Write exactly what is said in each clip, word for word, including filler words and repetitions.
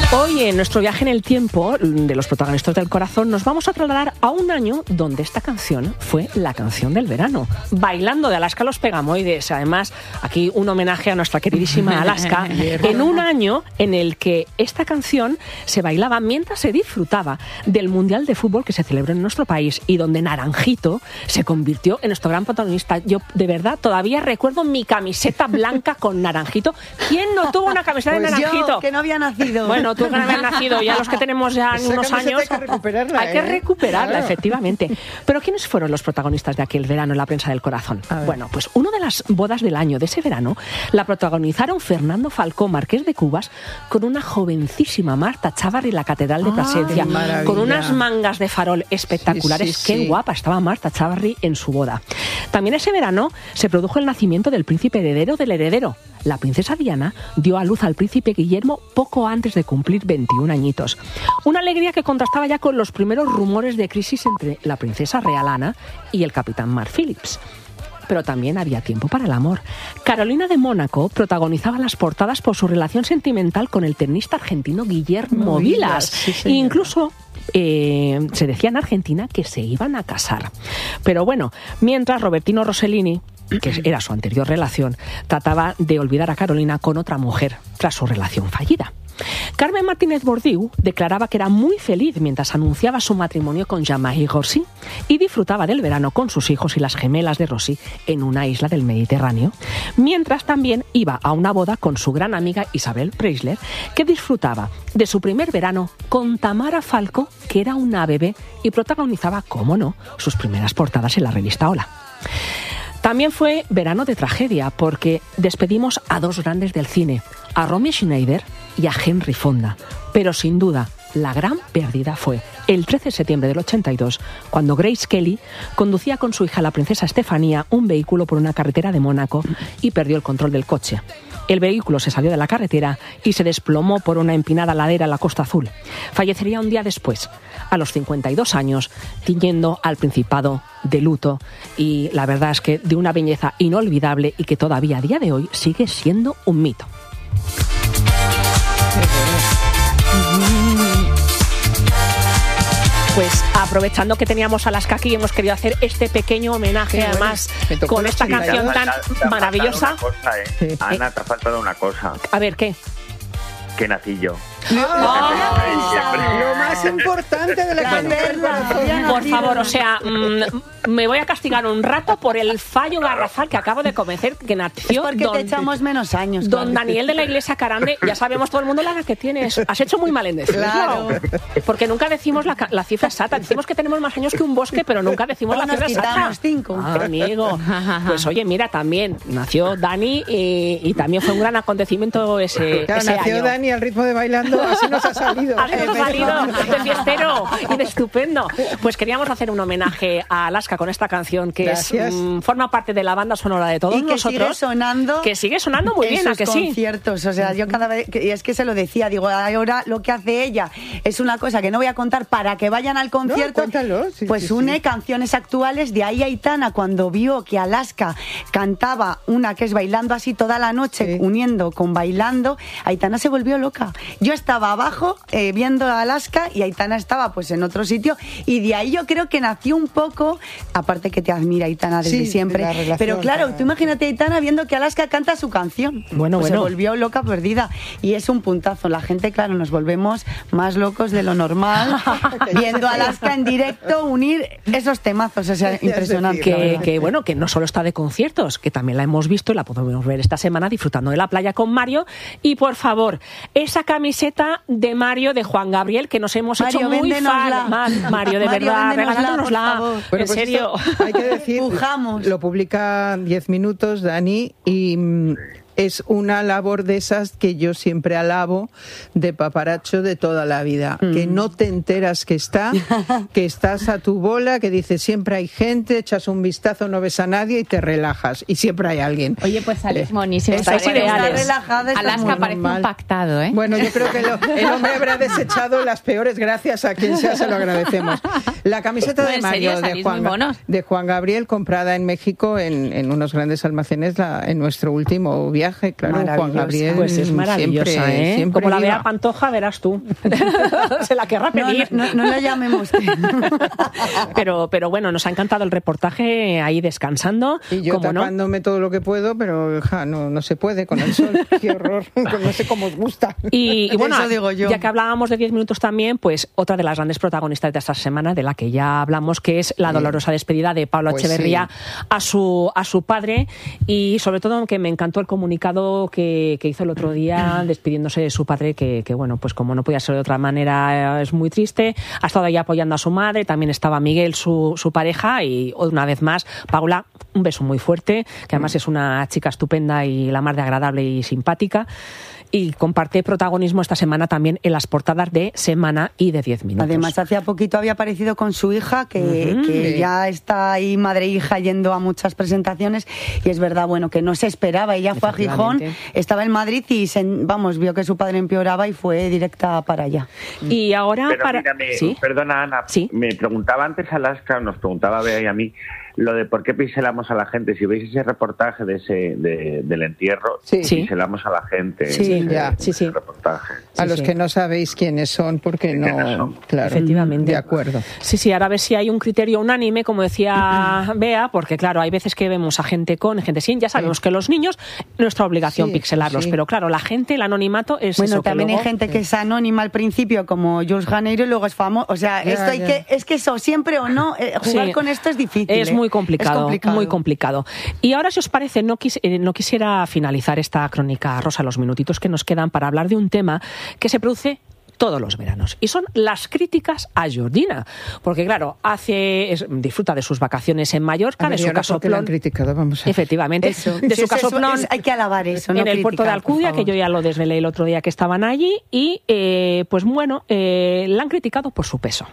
Hoy, en nuestro viaje en el tiempo de los protagonistas del corazón, nos vamos a trasladar a un año donde esta canción fue la canción del verano. Bailando de Alaska los Pegamoides. Además, aquí un homenaje a nuestra queridísima Alaska, en un año en el que esta canción se bailaba mientras se disfrutaba del Mundial de Fútbol que se celebró en nuestro país y donde Naranjito se convirtió en nuestro gran protagonista. Yo, de verdad, todavía recuerdo mi camiseta blanca con Naranjito. ¿Quién no tuvo una camiseta pues de Naranjito? Yo, que no había nacido. Bueno, tú que no habías nacido, ya los que tenemos ya Esa unos años... Hay que recuperarla, Hay que ¿eh? recuperarla, Claro. efectivamente. Pero ¿quiénes fueron los protagonistas de aquel verano en la prensa del corazón? Bueno, pues una de las bodas del año de ese verano la protagonizaron Fernando Falcó, marqués de Cubas, con una jovencísima Marta Chávarri en la Catedral de Plasencia, maravilla. con unas mangas de farol espectaculares. Sí, sí, Qué sí. guapa estaba Marta Chávarri en su boda. También ese verano se produjo el nacimiento del príncipe heredero del heredero. La princesa Diana dio a luz al príncipe Guillermo poco antes de cumplir veintiún añitos. Una alegría que contrastaba ya con los primeros rumores de crisis entre la princesa real Ana y el capitán Mark Phillips. Pero también había tiempo para el amor. Carolina de Mónaco protagonizaba las portadas por su relación sentimental con el tenista argentino Guillermo Vilas. Sí, E señora. incluso eh, se decía en Argentina que se iban a casar. Pero bueno, mientras Robertino Rossellini, que era su anterior relación, trataba de olvidar a Carolina con otra mujer tras su relación fallida. Carmen Martínez Bordiú declaraba que era muy feliz mientras anunciaba su matrimonio con Jean-Marie Rossi y disfrutaba del verano con sus hijos y las gemelas de Rossi en una isla del Mediterráneo, mientras también iba a una boda con su gran amiga Isabel Preisler, que disfrutaba de su primer verano con Tamara Falco, que era una bebé y protagonizaba, cómo no, sus primeras portadas en la revista Hola. También fue verano de tragedia porque despedimos a dos grandes del cine, a Romy Schneider y a Henry Fonda. Pero sin duda, la gran pérdida fue el trece de septiembre del ochenta y dos, cuando Grace Kelly conducía con su hija la princesa Estefanía un vehículo por una carretera de Mónaco y perdió el control del coche. El vehículo se salió de la carretera y se desplomó por una empinada ladera en la Costa Azul. Fallecería un día después, a los cincuenta y dos años, tiñendo al Principado de luto. Y la verdad es que de una belleza inolvidable y que todavía a día de hoy sigue siendo un mito. Pues aprovechando que teníamos a Alaska aquí, hemos querido hacer este pequeño homenaje, Qué bueno. además, Me tocó con la esta chirigota. canción tan Te ha- te ha faltado maravillosa. una cosa, ¿eh? Ana, te ha faltado una cosa. A ver, ¿qué? Que nací yo. Lo más importante de la canción del corazón. Por favor, o sea, mm, me voy a castigar un rato por el fallo garrafal que acabo de cometer, que Es nació porque don, te echamos menos años. don claro. Daniel de la Iglesia Carande. Ya sabemos todo el mundo la edad que tienes. Has hecho muy mal en decirlo. Claro. Porque nunca decimos la, ca- la cifra exacta. Decimos que tenemos más años que un bosque, pero nunca decimos No, la nos cifra exacta. quitamos cinco. Ah, amigo. Pues oye, mira, también nació Dani y, y también fue un gran acontecimiento ese, Claro, ese nació año. Dani al ritmo de bailando, así nos ha salido. Así nos ha salido de fiestero y de estupendo. Pues queríamos hacer un homenaje a Alaska con esta canción que es, Gracias. mm, forma parte de la banda sonora de todos Y que sigue nosotros. sonando Que sigue sonando muy en bien, ¿a sus que sí? conciertos. O sea, yo cada vez, que- y es que se lo decía, digo, ahora lo que hace ella es una cosa que no voy a contar para que vayan al concierto. cuéntalo, sí, pues sí, une sí. canciones actuales. De ahí Aitana, cuando vio que Alaska cantaba una que es Bailando así toda la noche, Sí. uniendo con Bailando, Aitana se volvió loca. Yo estaba abajo eh, viendo a Alaska y Aitana estaba pues en otro sitio, y de ahí yo creo que nació un poco, aparte que te admira Aitana desde Sí, siempre, la relación, pero claro, claro. tú imagínate a Aitana viendo que Alaska canta su canción. Bueno, Pues bueno. se volvió loca perdida, y es un puntazo. La gente, claro, nos volvemos más locos de lo normal viendo a Alaska en directo unir esos temazos, o sea, Es impresionante. decir, la Que, verdad. que bueno, que no solo está de conciertos, que también la hemos visto y la podemos ver esta semana disfrutando de la playa con Mario. Y por favor, esa camiseta de Mario, de Juan Gabriel, que nos hemos Mario, hecho muy véndenosla. fan. Man, Mario, de Mario, verdad, véndenosla, regalándonosla. por favor. Bueno, En pues serio. esto hay que decir, Pujamos. lo publica diez minutos, Dani, y mm, es una labor de esas que yo siempre alabo, de paparacho de toda la vida, Mm. que no te enteras que está, que estás a tu bola, que dices siempre hay gente, echas un vistazo, no ves a nadie y te relajas, y siempre hay alguien. Oye, pues sales monísimo. estáis Parece- ideales. Está relajada, está Alaska muy parece normal. un pactado, ¿eh? Bueno, yo creo que lo- el hombre habrá desechado las peores gracias, a quien sea, se lo agradecemos. La camiseta No, de en serio, Mario de salís Juan, muy monos. de Juan Gabriel, comprada en México en, en unos grandes almacenes la- en nuestro último viaje. viaje, claro, Juan Gabriel. Pues es maravillosa, siempre, ¿eh? Siempre Como la vea Pantoja, verás tú. Se la querrá pedir. No, no, no, no la llamemos. pero, pero bueno, nos ha encantado el reportaje ahí descansando. Y yo tapándome no. todo lo que puedo, pero ja, no, no se puede con el sol. Qué horror. No sé cómo os gusta. Y, y bueno, Eso digo yo. Ya que hablábamos de diez minutos también, pues otra de las grandes protagonistas de esta semana, de la que ya hablamos, que es la dolorosa despedida de Pablo pues Echeverría sí. a su a su padre, y sobre todo que me encantó el comunicado que, que hizo el otro día despidiéndose de su padre, que, que bueno, pues como no podía ser de otra manera, es muy triste. Ha estado ahí apoyando a su madre, también estaba Miguel, su, su pareja, y una vez más, Paula, un beso muy fuerte, que además es una chica estupenda y la más de agradable y simpática. Y comparte protagonismo esta semana también en las portadas de Semana y de diez minutos. Además, hacía poquito había aparecido con su hija, que, uh-huh. que ya está ahí madre e hija yendo a muchas presentaciones, y es verdad, bueno, que no se esperaba. Ella fue a Gijón, estaba en Madrid y, se, vamos, vio que su padre empeoraba y fue directa para allá. Y ahora Pero para... mira, me, ¿Sí? Perdona, Ana, ¿Sí? me preguntaba antes Alaska, nos preguntaba Bea y a mí, lo de por qué pincelamos a la gente. Si veis ese reportaje de ese de, del entierro, sí. pincelamos a la gente. Sí, ese, ya. Sí, sí. Reportaje. A sí, los sí. que no sabéis quiénes son, porque no, son? Claro, efectivamente. De acuerdo. Sí, sí, ahora a ver si hay un criterio unánime, como decía Bea, porque claro, hay veces que vemos a gente con, gente sin, ya sabemos sí. que los niños, nuestra obligación sí, pixelarlos, sí. pero claro, la gente, el anonimato es bueno, eso. Bueno, también luego... hay gente que es anónima al principio, como Jules Janeiro, y luego es famoso. O sea, ya, esto hay ya. que, es que eso, siempre o no, eh, jugar sí. con esto es difícil. Es ¿eh? muy complicado. Es complicado. Muy complicado. Y ahora, si os parece, no, quis, eh, no quisiera finalizar esta crónica rosa, los minutitos que nos quedan, para hablar de un tema que se produce todos los veranos, y son las críticas a Georgina, porque claro, hace es, disfruta de sus vacaciones en Mallorca, ver, de su casoplón, criticado, vamos a... efectivamente, eso. de si su casoplón, hay que alabar eso, no en el criticar, puerto de Alcudia, que yo ya lo desvelé el otro día que estaban allí, y eh, pues bueno, eh, la han criticado por su peso.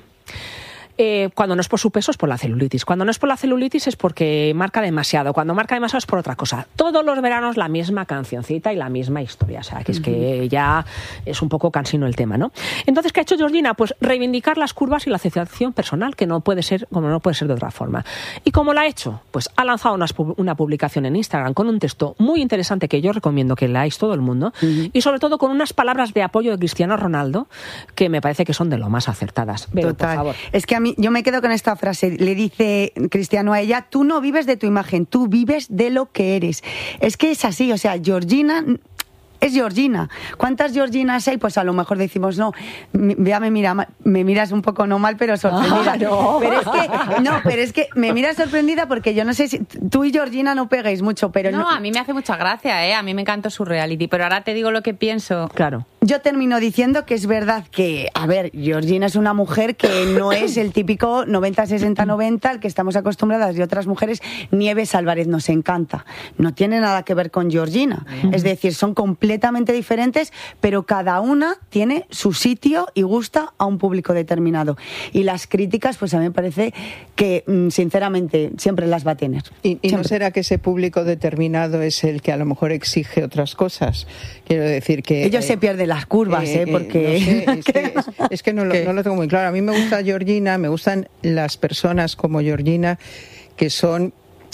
Eh, cuando no es por su peso es por la celulitis. Cuando no es por la celulitis es porque marca demasiado. Cuando marca demasiado es por otra cosa. Todos los veranos la misma cancioncita y la misma historia. O sea, que es que ya es un poco cansino el tema, ¿no? Entonces, ¿qué ha hecho Georgina? Pues reivindicar las curvas y la aceptación personal, que no puede ser, como no puede ser de otra forma. ¿Y cómo la ha hecho? Pues ha lanzado una, una publicación en Instagram con un texto muy interesante que yo recomiendo que leáis todo el mundo, uh-huh. y sobre todo con unas palabras de apoyo de Cristiano Ronaldo que me parece que son de lo más acertadas. Pero, total. Por favor. Es que a mí yo me quedo con esta frase. Le dice Cristiano a ella: tú no vives de tu imagen, tú vives de lo que eres. Es que es así, o sea, Georgina es Georgina. ¿Cuántas Georginas hay? Pues a lo mejor decimos, no, ya me mira, me miras un poco no mal, pero sorprendida. Ah, no. Pero es que, no, pero es que me miras sorprendida porque yo no sé si tú y Georgina no peguéis mucho, pero no, no. A mí me hace mucha gracia, ¿eh? A mí me encanta su reality, pero ahora te digo lo que pienso. Claro. Yo termino diciendo que es verdad que, a ver, Georgina es una mujer que no es el típico noventa sesenta noventa al que estamos acostumbradas de otras mujeres. Nieves Álvarez nos encanta. No tiene nada que ver con Georgina. Uh-huh. Es decir, son completamente diferentes, pero cada una tiene su sitio y gusta a un público determinado. Y las críticas, pues a mí me parece que, sinceramente, siempre las va a tener. ¿Y, y no será que ese público determinado es el que a lo mejor exige otras cosas? Quiero decir que... Ellos eh, se pierden las curvas, ¿eh? ¿eh? Porque... No sé, es que, es, es que no, lo, no lo tengo muy claro. A mí me gusta Georgina, me gustan las personas como Georgina que son...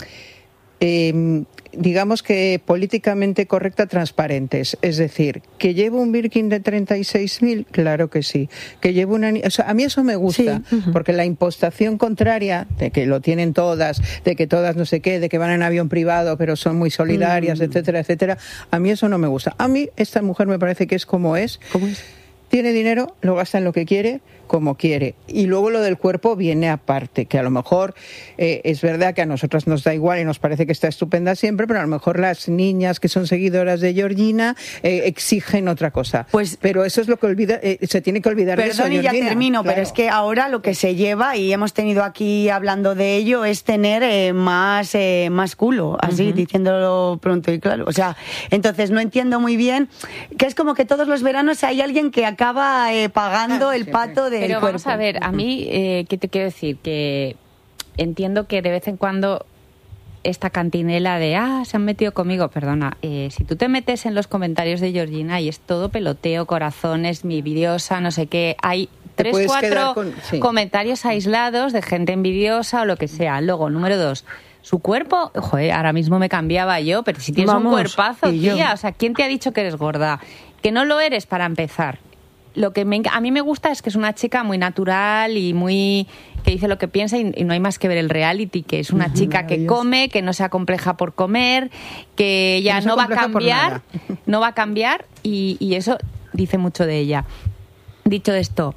Eh, digamos que políticamente correcta, transparentes. Es decir, ¿que llevo un Birkin de treinta y seis mil? Claro que sí. ¿Que llevo una... O sea, a mí eso me gusta, sí. uh-huh. porque la impostación contraria, de que lo tienen todas, de que todas no sé qué, de que van en avión privado pero son muy solidarias, uh-huh. etcétera, etcétera, a mí eso no me gusta. A mí esta mujer me parece que es como es. ¿Cómo es? Tiene dinero, lo gasta en lo que quiere, como quiere. Y luego lo del cuerpo viene aparte, que a lo mejor eh, es verdad que a nosotras nos da igual y nos parece que está estupenda siempre, pero a lo mejor las niñas que son seguidoras de Georgina eh, exigen otra cosa. Pues, pero eso es lo que olvida, eh, se tiene que olvidar de eso, Georgina. Perdón, y ya termino, claro. Pero es que ahora lo que se lleva, y hemos tenido aquí hablando de ello, es tener eh, más, eh, más culo, así, uh-huh. diciéndolo pronto y claro. O sea, entonces no entiendo muy bien, que es como que todos los veranos hay alguien que acaba eh, pagando ah, el pato del Pero cuerpo. Vamos a ver, a mí, eh, ¿qué te quiero decir? Que entiendo que de vez en cuando esta cantinela de, ah, se han metido conmigo, perdona, eh, si tú te metes en los comentarios de Georgina y es todo peloteo, corazones, mi envidiosa, no sé qué, hay tres, cuatro con, sí. comentarios aislados de gente envidiosa o lo que sea. Luego, número dos, Su cuerpo, joder, ahora mismo me cambiaba yo, pero si tienes Vamos, un cuerpazo, tía, o sea, ¿quién te ha dicho que eres gorda? Que no lo eres para empezar. Lo que me, a mí me gusta es que es una chica muy natural y muy que dice lo que piensa y, y no hay más que ver el reality, que es una uh-huh, chica que come, que no se acompleja por comer, que ya no, no va a cambiar, no va a cambiar y, y eso dice mucho de ella. Dicho esto,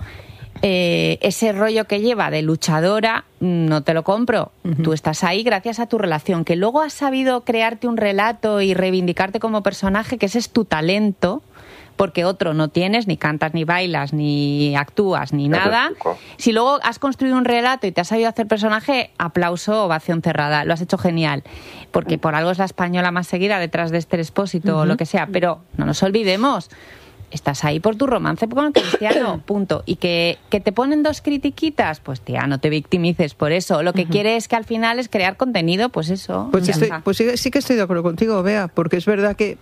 eh, ese rollo que lleva de luchadora no te lo compro. Uh-huh. Tú estás ahí gracias a tu relación, que luego has sabido crearte un relato y reivindicarte como personaje, que ese es tu talento. Porque otro no tienes, ni cantas, ni bailas, ni actúas, ni nada. Si luego has construido un relato y te has sabido hacer personaje, aplauso, ovación cerrada. Lo has hecho genial. Porque por algo es la española más seguida detrás de Esther Expósito uh-huh. o lo que sea. Pero no nos olvidemos, estás ahí por tu romance con el Cristiano, punto. Y que, que te ponen dos critiquitas, pues tía, no te victimices por eso. Lo que uh-huh. quieres es que al final es crear contenido, pues eso. Pues, estoy, pues sí, sí que estoy de acuerdo contigo, Bea, porque es verdad que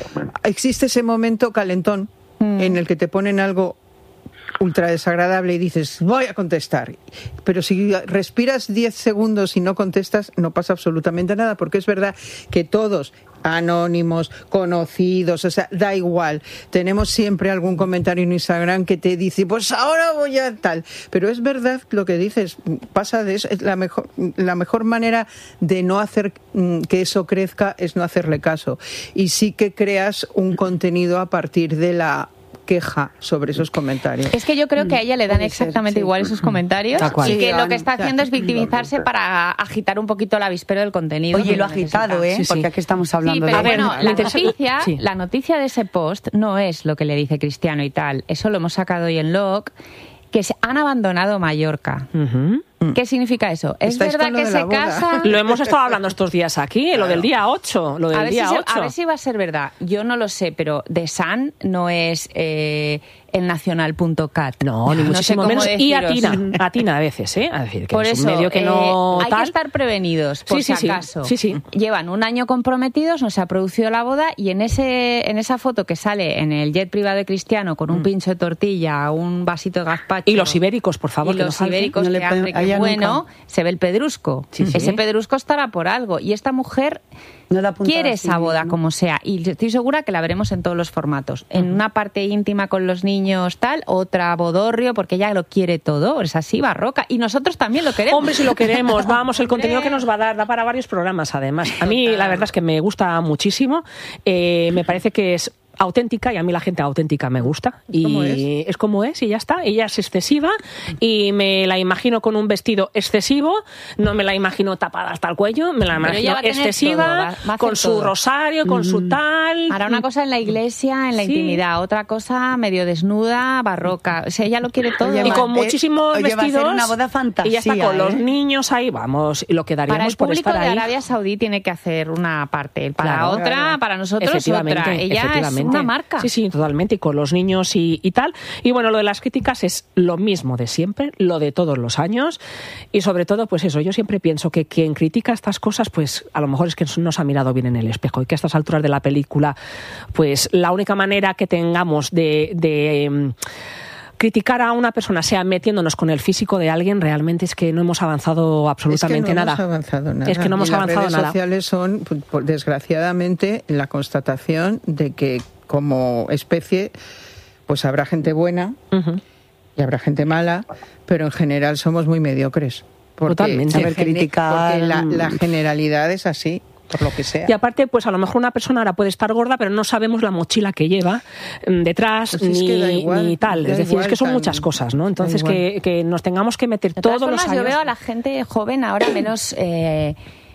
existe ese momento calentón mm. en el que te ponen algo ultra desagradable y dices, voy a contestar. Pero si respiras diez segundos y no contestas, no pasa absolutamente nada, porque es verdad que todos, anónimos, conocidos, o sea, da igual. Tenemos siempre algún comentario en Instagram que te dice, pues ahora voy a tal. Pero es verdad lo que dices, pasa de eso. Es la mejor, la mejor manera de no hacer que eso crezca es no hacerle caso. Y sí que creas un contenido a partir de la queja sobre esos comentarios. Es que yo creo que a ella le dan exactamente ser, sí. igual esos comentarios y que lo que está haciendo es victimizarse para agitar un poquito el avispero del contenido. Oye, lo agitado, ¿eh? Sí, sí. Porque aquí estamos hablando sí, pero de... bueno, la noticia, sí. la noticia de ese post no es lo que le dice Cristiano y tal. Eso lo hemos sacado hoy en Log, que se han abandonado Mallorca. Uh-huh. ¿Qué significa eso? ¿Es verdad que se casa? Lo hemos estado hablando estos días aquí, claro. Lo del día ocho. Lo del a, ver día si se, ocho. a ver si va a ser verdad. Yo no lo sé, pero The Sun no es eh, el nacional punto cat. No, ni muchísimo no sé menos. Deciros. Y atina, atina a veces, ¿eh? A decir, que por es eso, un medio que no eh, hay tal. que estar prevenidos, por sí, si sí, acaso. Sí, sí. Llevan un año comprometidos, no se ha producido la boda y en ese en esa foto que sale en el jet privado de Cristiano con un mm. pincho de tortilla, un vasito de gazpacho... Y los ibéricos, por favor. Y que los no ibéricos no que hambre, que bueno... Nunca. Se ve el pedrusco. Sí, sí. Ese pedrusco estará por algo. Y esta mujer no quiere esa así, boda ¿no? como sea. Y estoy segura que la veremos en todos los formatos. Uh-huh. En una parte íntima con los niños tal, otra bodorrio, porque ella lo quiere todo. Es así, barroca. Y nosotros también lo queremos. Hombre, si lo queremos. Vamos, el contenido que nos va a dar da para varios programas, además. A mí, la verdad es que me gusta muchísimo. Eh, me parece que es auténtica y a mí la gente auténtica me gusta y ¿cómo es? Es como es y ya está. Ella es excesiva y me la imagino con un vestido excesivo, no me la imagino tapada hasta el cuello, me la imagino excesiva, todo, va, va con su todo. Rosario, con mm. su tal. Hará una cosa en la iglesia, en la sí. intimidad, otra cosa medio desnuda, barroca. O sea, ella lo quiere todo. Y con muchísimos eh, vestidos. Va a ser una boda fantasía, y ya está con ¿eh? los niños ahí, vamos, y lo que daríamos por estar ahí. Para el público de Arabia Saudí tiene que hacer una parte, para claro, otra, claro. para nosotros otra. Ella es una marca. Sí, sí, totalmente, y con los niños y, y tal. Y bueno, lo de las críticas es lo mismo de siempre, lo de todos los años. Y sobre todo, pues eso, yo siempre pienso que quien critica estas cosas, pues a lo mejor es que no se ha mirado bien en el espejo y que a estas alturas de la película, pues la única manera que tengamos de... de eh, criticar a una persona, sea metiéndonos con el físico de alguien, realmente es que no hemos avanzado absolutamente nada. Es que no hemos avanzado nada. Es que no hemos y avanzado las redes nada. sociales son, pues, desgraciadamente, la constatación de que como especie, pues habrá gente buena uh-huh. y habrá gente mala, pero en general somos muy mediocres. Porque, Totalmente. Saber criticar, porque la, la generalidad es así. Por lo que sea. Y aparte, pues a lo mejor una persona ahora puede estar gorda, pero no sabemos la mochila que lleva detrás, pues ni, es igual, ni tal. Es decir, es que son muchas cosas, ¿no? Entonces, que, que nos tengamos que meter de todos todas los formas, años. Yo veo a la gente joven ahora menos... Eh,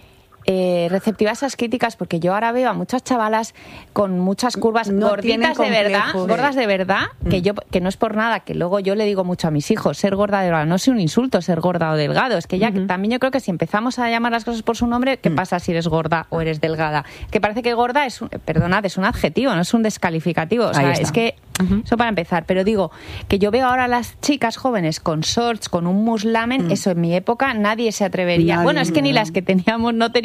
Eh, receptiva a esas críticas, porque yo ahora veo a muchas chavalas con muchas curvas no gorditas de verdad, de... gordas de verdad, mm. que yo que no es por nada, que luego yo le digo mucho a mis hijos, ser gorda de verdad no es un insulto, ser gorda o delgado, es que ya uh-huh. que también yo creo que si empezamos a llamar las cosas por su nombre, ¿qué mm. pasa si eres gorda o eres delgada? Que parece que gorda es un, perdonad, es un adjetivo, no es un descalificativo, o sea, es que uh-huh. eso para empezar, pero digo que yo veo ahora a las chicas jóvenes con shorts, con un muslamen, mm. eso en mi época nadie se atrevería, nadie, bueno, es que ni las que teníamos no teníamos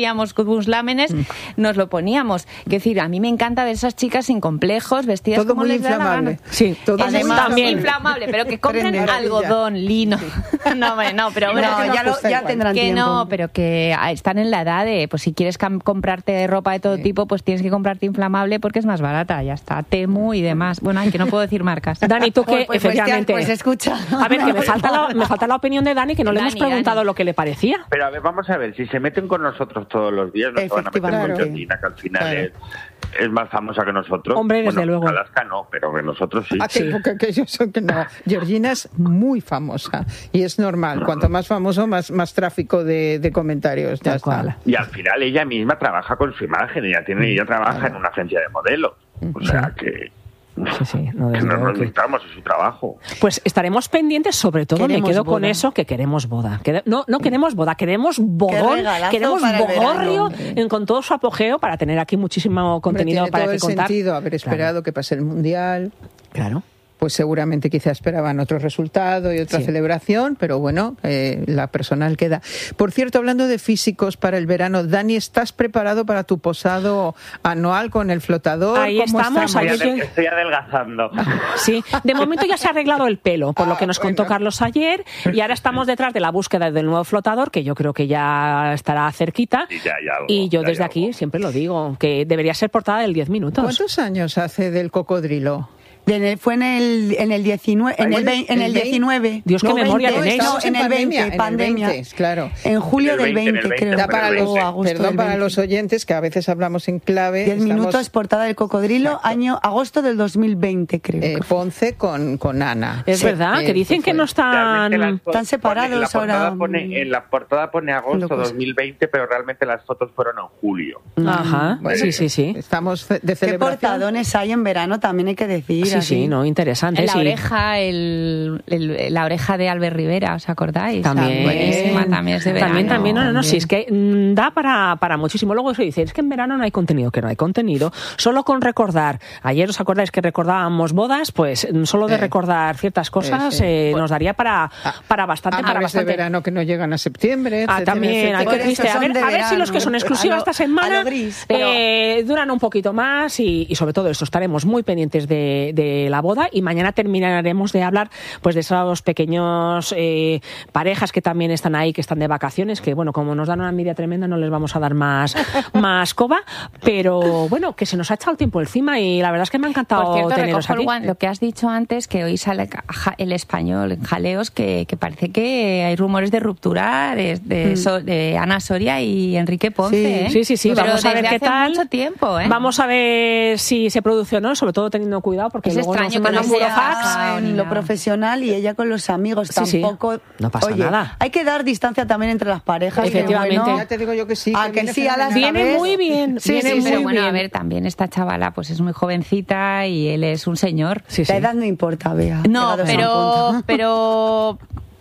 veíamos Cubus Lámenes, mm. nos lo poníamos. Es decir, a mí me encanta ver esas chicas sin complejos, vestidas todo como muy les da la gana. Sí, todo además también inflamable, pero que compren algodón, lino. No, no, pero bueno, no, ya, lo, ya tendrán que tiempo. no, pero que están en la edad de, pues si quieres cam- comprarte ropa de todo sí. tipo, pues tienes que comprarte inflamable porque es más barata, ya está, Temu y demás. Bueno, ay, que no puedo decir marcas. Dani, tú que pues, efectivamente... Pues, pues escucha. A ver, que me falta la, me falta la opinión de Dani, que no Dani, le hemos preguntado Dani. lo que le parecía. Pero a ver, vamos a ver, si se meten con nosotros todos los días, no se van a meter con Georgina, que al final claro. es... es más famosa que nosotros. Hombre, desde bueno, luego. Alaska no, pero que nosotros sí. Ah, que, sí. Que, que yo soy que no. Georgina es muy famosa y es normal. Cuanto más famoso, más, más tráfico de, de comentarios. Ya está. Y al final ella misma trabaja con su imagen. Ella tiene, ella trabaja en una agencia de modelos. O sea que... Sí, sí, no, que no nos necesitamos, es su trabajo. Pues estaremos pendientes, sobre todo queremos me quedo boda. con eso, que queremos boda. Que, no, no queremos boda, queremos bodón, queremos bogorrio en, con todo su apogeo para tener aquí muchísimo contenido Hombre, para todo que el contar. Sentido haber esperado claro. que pase el Mundial. Claro. Pues seguramente quizá esperaban otro resultado y otra sí. celebración, pero bueno, eh, la personal queda. Por cierto, hablando de físicos para el verano, Dani, ¿estás preparado para tu posado anual con el flotador? Ahí estamos. Estoy, ahí adel- estoy adelgazando. Sí, de momento ya se ha arreglado el pelo, por ah, lo que nos bueno. contó Carlos ayer, y ahora estamos detrás de la búsqueda del nuevo flotador, que yo creo que ya estará cerquita. Y, ya, ya algo, y yo ya desde algo. aquí siempre lo digo, que debería ser portada del diez minutos. ¿Cuántos años hace del cocodrilo? Fue en el en el diecinueve, en el, veinte, en el diecinueve. Dios, qué no, memoria veinte, tenéis. No, en el veinte, en pandemia. El veinte, claro. En julio del veinte, veinte creo. Da para los, agosto perdón del para veinte. los oyentes que a veces hablamos en clave. diez minutos, portada del cocodrilo, Exacto. año agosto del dos mil veinte, creo. Eh, Ponce con, con Ana. Es sí, verdad, eh, que dicen que no están, están separados pone, ahora. Pone, en la portada pone agosto dos mil veinte, pero realmente las fotos fueron en julio. Ajá, bueno, sí, sí, sí. Estamos de celebración. ¿Qué portadones hay en verano? También hay que decir. Sí, así. sí, no, interesante. En la sí. oreja, el, el, la oreja de Albert Rivera, ¿os acordáis? También. Buenísima, también es de verano. También, también, no, no, no, sí, es que mm, da para, para muchísimo. Luego se dice, es que en verano no hay contenido, que no hay contenido. Solo con recordar, ayer os acordáis que recordábamos bodas, pues solo de recordar ciertas cosas eh, sí. eh, nos daría para, para bastante, para bastante. de verano que no llegan a septiembre. Ah, etcétera, también, etcétera. hay que triste. A ver, a ver si los que son exclusivas lo, esta semana gris, pero... eh, duran un poquito más y, y sobre todo eso, estaremos muy pendientes de, de la boda y mañana terminaremos de hablar pues de esos pequeños eh, parejas que también están ahí, que están de vacaciones, que bueno, como nos dan una envidia tremenda no les vamos a dar más, más coba, pero bueno, que se nos ha echado el tiempo encima y la verdad es que me ha encantado Por cierto, teneros aquí. One, lo que has dicho antes, que hoy sale el español en jaleos, que, que parece que hay rumores de ruptura de, de, mm. de Ana Soria y Enrique Ponce. Sí, ¿eh? sí, sí, sí. Pero vamos a ver qué tal. Mucho tiempo, ¿eh? Vamos a ver si se produce o no, sobre todo teniendo cuidado, porque es luego extraño nos que no mandan burofax en lo profesional y ella con los amigos sí, tampoco. Sí. No pasa Oye, nada. Hay que dar distancia también entre las parejas. Efectivamente. Bueno, ya te digo yo que sí. A que, que sí, a las viene muy bien. Sí, viene sí, muy pero bien. bueno, a ver, también esta chavala pues es muy jovencita y él es un señor. Sí, sí. La edad no importa, Bea. No, pero pero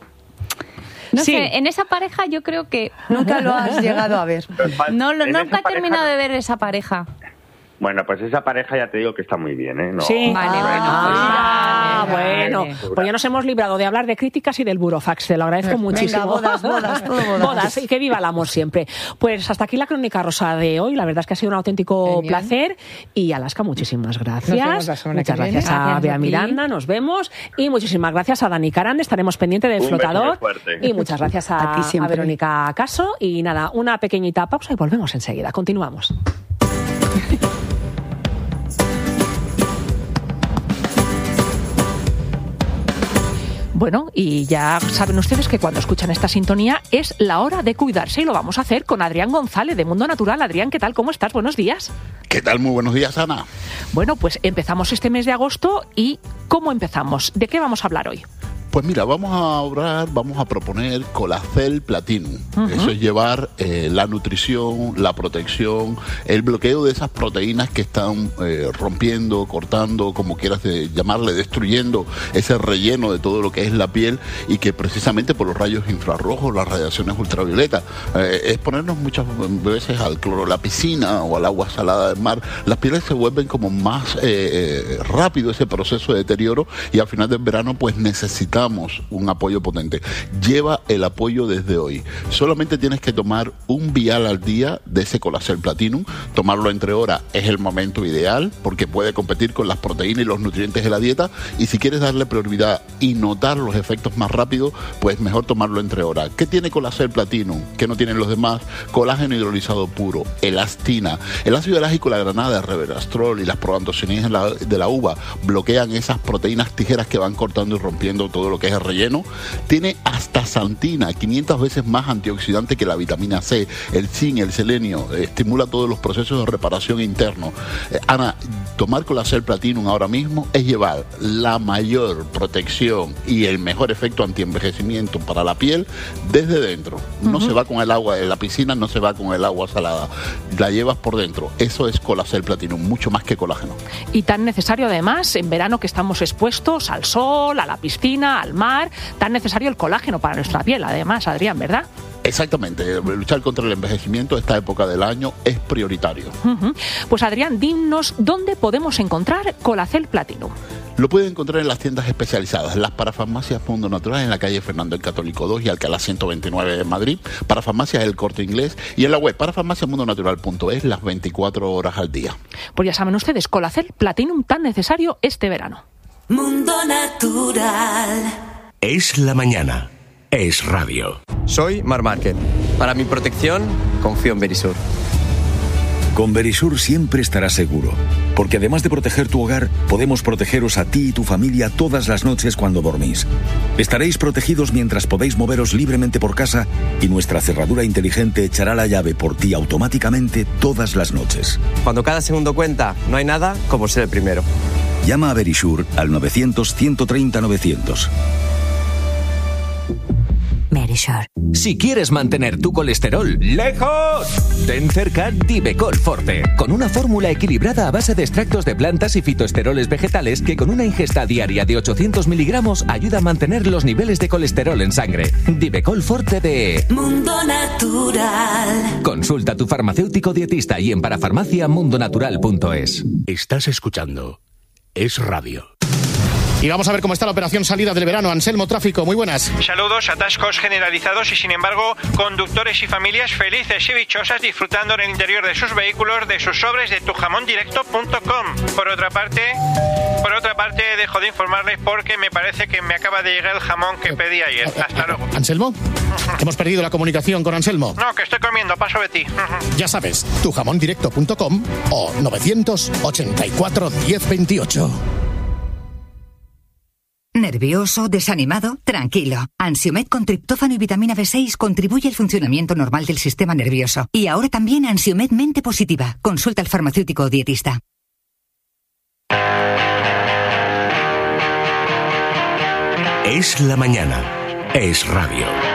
no sí. sé, en esa pareja yo creo que nunca lo has llegado a ver. No, lo, nunca he terminado de ver esa pareja. Bueno, pues esa pareja ya te digo que está muy bien, ¿eh? No, sí. Vale, ah, bueno. Ah, pues, vale, bueno. vale. Pues ya nos hemos librado de hablar de críticas y del burofax. Te lo agradezco Venga, muchísimo. bodas, bodas, todo bodas. Bodas, y que viva el amor siempre. Pues hasta aquí la crónica rosa de hoy. La verdad es que ha sido un auténtico Genial. placer. Y Alaska, muchísimas gracias. Muchas gracias a, a Bea Miranda, nos vemos. Y muchísimas gracias a Dani Carande. Estaremos pendientes del un flotador. Y muchas gracias a, a, ti a Verónica Caso. Y nada, una pequeñita pausa y volvemos enseguida. Continuamos. Bueno, y ya saben ustedes que cuando escuchan esta sintonía es la hora de cuidarse y lo vamos a hacer con Adrián González de Mundo Natural. Adrián, ¿qué tal? ¿Cómo estás? Buenos días. ¿Qué tal? Muy buenos días, Ana. Bueno, pues empezamos este mes de agosto y ¿cómo empezamos? ¿De qué vamos a hablar hoy? Pues mira, vamos a hablar, vamos a proponer Colacel Platinum. Uh-huh. Eso es llevar eh, la nutrición, la protección, el bloqueo de esas proteínas que están eh, rompiendo, cortando, como quieras de llamarle, destruyendo ese relleno de todo lo que es la piel y que precisamente por los rayos infrarrojos, las radiaciones ultravioletas, eh, exponernos muchas veces al cloro de la piscina o al agua salada del mar, las pieles se vuelven como más eh, rápido ese proceso de deterioro y al final del verano pues necesitamos necesitamos un apoyo potente. Lleva el apoyo desde hoy. Solamente tienes que tomar un vial al día de ese Colacel Platinum. Tomarlo entre horas es el momento ideal porque puede competir con las proteínas y los nutrientes de la dieta. Y si quieres darle prioridad y notar los efectos más rápido, pues mejor tomarlo entre horas. ¿Qué tiene Colacel Platinum? ¿Qué no tienen los demás? Colágeno hidrolizado puro, elastina, el ácido elágico, la granada, el resveratrol y las proantocianinas de la uva bloquean esas proteínas tijeras que van cortando y rompiendo todo lo que es el relleno. Tiene astaxantina, quinientas veces más antioxidante que la vitamina C, el zinc, el selenio, eh, estimula todos los procesos de reparación interno. Eh, Ana, tomar Colacel Platinum ahora mismo es llevar la mayor protección y el mejor efecto antienvejecimiento para la piel desde dentro. No uh-huh. se va con el agua de la piscina, no se va con el agua salada, la llevas por dentro. Eso es Colacel Platinum, mucho más que colágeno. Y tan necesario además, en verano que estamos expuestos al sol, a la piscina, al mar, tan necesario el colágeno para nuestra piel, además, Adrián, ¿verdad? Exactamente, luchar contra el envejecimiento esta época del año es prioritario. Uh-huh. Pues Adrián, dinos dónde podemos encontrar Colacel Platinum. Lo pueden encontrar en las tiendas especializadas, las parafarmacias Mundo Natural en la calle Fernando el Católico dos y Alcalá ciento veintinueve de Madrid, parafarmacias El Corte Inglés y en la web parafarmacias mundo natural punto es las veinticuatro horas al día. Pues ya saben ustedes, Colacel Platinum tan necesario este verano. Mundo Natural. Es la mañana. Es radio. Soy Mar Márquez. Para mi protección, confío en Verisur. Con Verisur siempre estarás seguro, porque además de proteger tu hogar, podemos protegeros a ti y tu familia todas las noches cuando dormís. Estaréis protegidos mientras podéis moveros libremente por casa y nuestra cerradura inteligente echará la llave por ti automáticamente todas las noches. Cuando cada segundo cuenta, no hay nada como ser el primero. Llama a Verisur al novecientos, ciento treinta, novecientos. Verisur. Si quieres mantener tu colesterol lejos, ten cerca Divecol Forte, con una fórmula equilibrada a base de extractos de plantas y fitoesteroles vegetales que con una ingesta diaria de ochocientos miligramos ayuda a mantener los niveles de colesterol en sangre. Divecol Forte de Mundo Natural. Consulta a tu farmacéutico dietista y en parafarmacia mundo natural punto es. Estás escuchando Es Radio. Y vamos a ver cómo está la operación salida del verano. Anselmo, tráfico, muy buenas. Saludos, atascos generalizados y sin embargo conductores y familias felices y dichosas disfrutando en el interior de sus vehículos de sus sobres de tu jamón directo punto com. Por otra parte, por otra parte dejo de informarles porque me parece que me acaba de llegar el jamón que pedí ayer. Hasta luego. ¿Anselmo? Hemos perdido la comunicación con Anselmo. No, que estoy comiendo, paso de ti. Ya sabes, tu jamón directo punto com o novecientos ochenta y cuatro diez veintiocho. ¿Nervioso? ¿Desanimado? Tranquilo. Ansiomed con triptófano y vitamina B seis contribuye al funcionamiento normal del sistema nervioso. Y ahora también Ansiomed Mente Positiva. Consulta al farmacéutico o dietista. Es la mañana. Es radio.